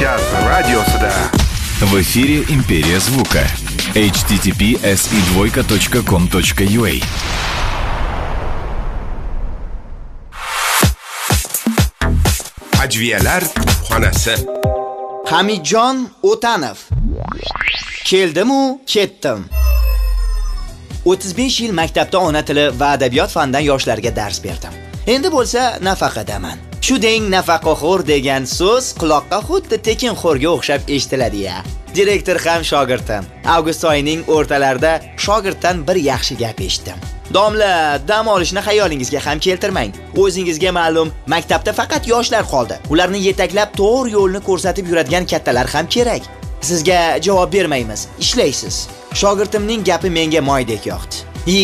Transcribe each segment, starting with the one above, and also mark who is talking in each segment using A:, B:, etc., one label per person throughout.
A: Podcast radiosida.
B: В эфире «Империя звука». https://com.ua.
A: Ajviyalar xonasi.
C: Hamidjon O'tanov. Keldim-u, ketdim. 35 yil maktabda ona tili va adabiyot fanidan yoshlarga dars berdim. Endi bo'lsa nafaqadaman. Shu deng nafaqaxo'r degan so'z quloqqa xuddi tekinxo'rga o'xshab eshitiladi-ya. Direktor ham shogirdim. Avgust oyining o'rtalarida shogirddan bir yaxshi gap eshitdim. Domla, dam olishni xayolingizga ham keltirmang. O'zingizga ma'lum, maktabda faqat yoshlar qoldi. Ularni yetaklab to'g'ri yo'lni ko'rsatib yuradigan kattalar ham kerak. Sizga javob bermaymiz, ishlaysiz. Shogirdimning gapi menga moydek yoqdi.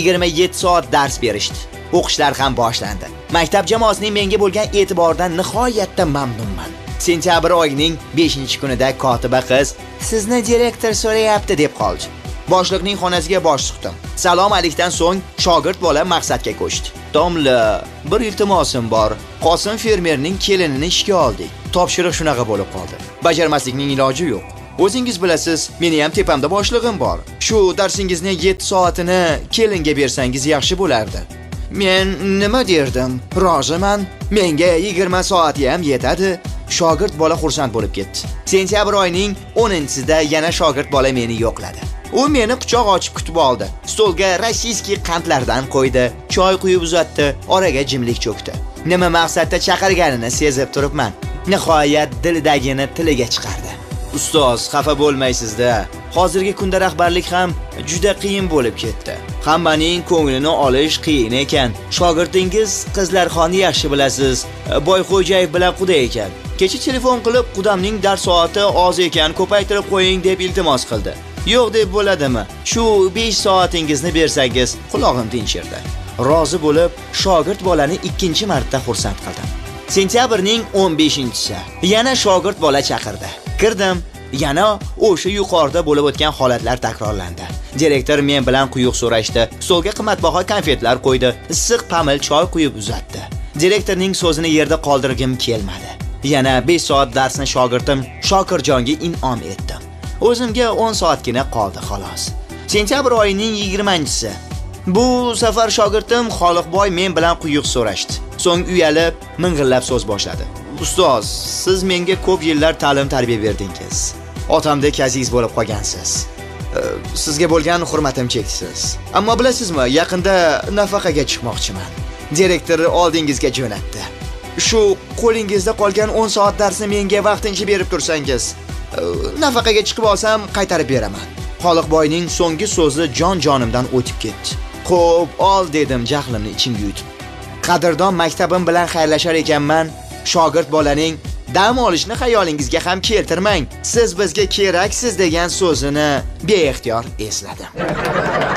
C: 27 soat dars berishdi. O'qishlar ham boshlandi. Maktab jamoasining menga bo'lgan e'tiboridan nihoyatda mamnunman. Sentyabr oyining 5-kunida kotiba qiz "Sizni direktor so'rayapti" deb qoldi. Boshliqning xonasiga bosh suqdim. Salom alikdan so'ng shogird bola maqsadga ko'chdi. "Domla, bir iltimosim bor. Qosim fermerning kelinini ishga oldik. Topshiriq shunaqa bo'lib qoldi. Bajarmaslikning iloji yo'q. O'zingiz bilasiz, meni ham tepamda boshlig'im bor. Shu darsingizni 7 soatini kelinga bersangiz yaxshi bo'lardi." Men nima derdim? Roziman. Menga 20 soat ham yetadi. Shogird bola xursand bo'lib ketdi. Sentyabr oyining 10-sida yana shogird bola meni yo'qladi. U meni quchoq ochib kutib oldi. Stolga rossiyskiy qandlardan qo'ydi, choy quyib uzatdi, oraga jimlik cho'kdi. Nima maqsadda chaqirganini sezib turibman. Nihoyat dilidagini tiliga chiqardi. "Ustoz, xafa bo'lmaysiz-da. Hozirgi kunda rahbarlik ham juda qiyin bo'lib ketdi. Hammaning ko'nglini olish qiyin ekan. Shogirdingiz Qizlarxonni yaxshi bilasiz. Boyxo'jayev bilan quda ekan. Kecha telefon qilib, qudamning dars soati oz ekan, ko'paytirib qo'ying deb iltimos qildi. Yo'q deb bo'ladimi? Shu 5 soatingizni bersangiz, quloqim tinchirdi." Rozi bo'lib, shogird bolani 2-marta xursand qildim. Sentyabrning 15-si yana shogird bola chaqirdi. Kirdim. Yana o'sha yuqorida bo'lib o'tgan holatlar takrorlandi. Direktor men bilan quyuq so'rashdi. Stolga qimmatbaho konfetlar qo'ydi. Issiq pamil choy quyib uzatdi. Direktorning so'zini yerda qoldirgim kelmadi. Yana 5 soat darsni shogirdim Shokirjonga in'om etdim. O'zimga 10 soatgina qoldi xolos. Sentyabr oyining 20-si. Bu safar shogirdim Xoliqboy men bilan quyuq so'rashdi. So'ng uyalib, ming'illab so'z boshladi. "Ustoz, siz menga ko'p yillar ta'lim-tarbiya berdingiz. Otamdek aziz bo'lib qolgansiz. Sizga bo'lgan hurmatim cheksiz. Ammo bilasizmi, yaqinda nafaqaga chiqmoqchiman." Direktor oldingizga jo'natdi. "Shu qo'lingizda qolgan 10 soat darsni menga vaqtincha berib tursangiz, nafaqaga chiqib olsam qaytarib beraman." Xoliqboyning so'nggi so'zi jon-jonimdan o'tib ketdi. "Xo'p, ol" dedim jahlimni ichimga yutib. Qadrdon maktabim bilan xayrlashar ekanman, shogird bolaning "Dam olishni xayolingizga ham keltirmang. Siz bizga keraksiz" degan so'zini beixtiyor esladim.